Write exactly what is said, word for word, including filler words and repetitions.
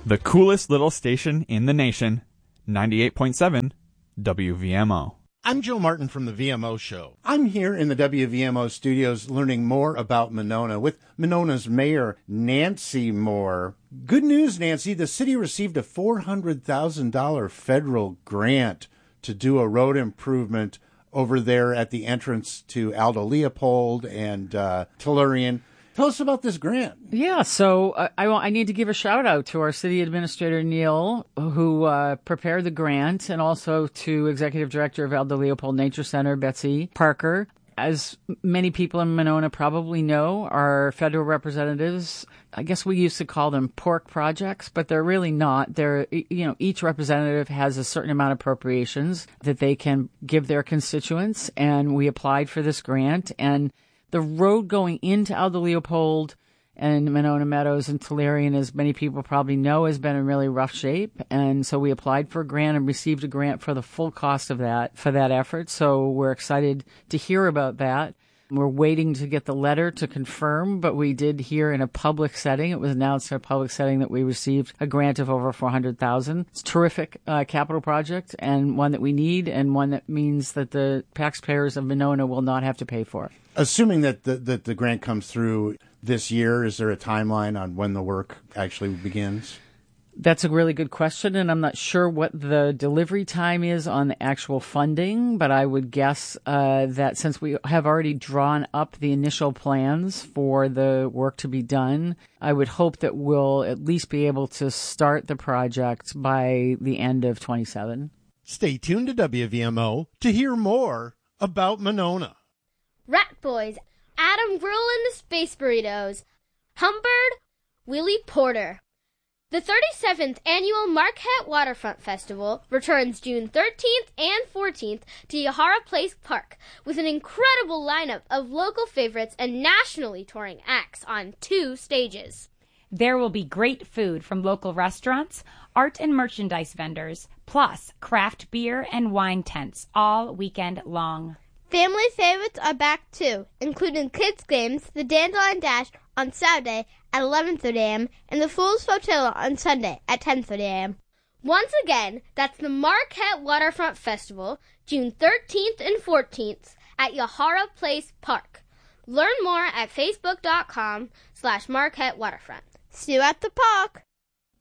The coolest little station in the nation, ninety-eight point seven W V M O. I'm Joe Martin from the V M O Show. I'm here in the W V M O studios learning more about Monona with Monona's mayor, Nancy Moore. Good news, Nancy. The city received a four hundred thousand dollars federal grant to do a road improvement over there at the entrance to Aldo Leopold and uh, Tellurian. Tell us about this grant. Yeah, so uh, I, I need to give a shout out to our city administrator, Neil, who uh, prepared the grant, and also to Executive Director of Aldo Leopold Nature Center, Betsy Parker. As many people in Monona probably know, our federal representatives, I guess we used to call them pork projects, but they're really not. They're, you know, each representative has a certain amount of appropriations that they can give their constituents, and we applied for this grant, and the road going into Aldo Leopold and Monona Meadows and Tellurian, as many people probably know, has been in really rough shape. And so we applied for a grant and received a grant for the full cost of that, for that effort. So we're excited to hear about that. We're waiting to get the letter to confirm, but we did hear in a public setting, it was announced in a public setting that we received a grant of over four hundred thousand dollars. It's a terrific uh, capital project, and one that we need, and one that means that the taxpayers of Monona will not have to pay for it. Assuming that the, that the grant comes through this year, is there a timeline on when the work actually begins? That's a really good question, and I'm not sure what the delivery time is on the actual funding, but I would guess uh, that since we have already drawn up the initial plans for the work to be done, I would hope that we'll at least be able to start the project by the end of twenty-seven. Stay tuned to W V M O to hear more about Monona. Rat Boys, Adam Grill and the Space Burritos, Humbird, Willie Porter. The thirty-seventh Annual Marquette Waterfront Festival returns June thirteenth and fourteenth to Yahara Place Park with an incredible lineup of local favorites and nationally touring acts on two stages. There will be great food from local restaurants, art and merchandise vendors, plus craft beer and wine tents all weekend long. Family favorites are back too, including kids' games, the Dandelion Dash on Saturday at eleven thirty a.m. and the Fool's Flotilla on Sunday at ten thirty a.m. Once again, that's the Marquette Waterfront Festival, June thirteenth and fourteenth at Yahara Place Park. Learn more at facebook.com slash Marquette Waterfront. See you at the park.